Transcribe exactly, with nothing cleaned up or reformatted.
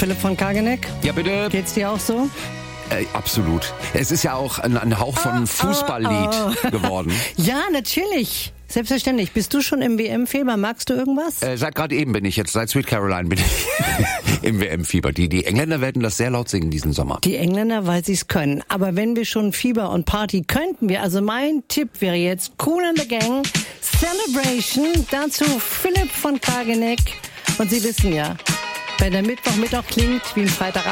Philipp von Kageneck? Ja, bitte. Geht's dir auch so? Äh, absolut. Es ist ja auch ein, ein Hauch von oh, Fußballlied oh, oh. geworden. Ja, natürlich. Selbstverständlich. Bist du schon im W M-Fieber? Magst du irgendwas? Äh, seit gerade eben bin ich jetzt, seit Sweet Caroline bin ich im W M-Fieber. Die, die Engländer werden das sehr laut singen diesen Sommer. Die Engländer, weil sie es können. Aber wenn wir schon Fieber und Party könnten wir, also mein Tipp wäre jetzt Kool and the Gang, Celebration, dazu Philipp von Kageneck. Und Sie wissen ja, wenn der Mittwochmittag klingt wie ein Freitagabend,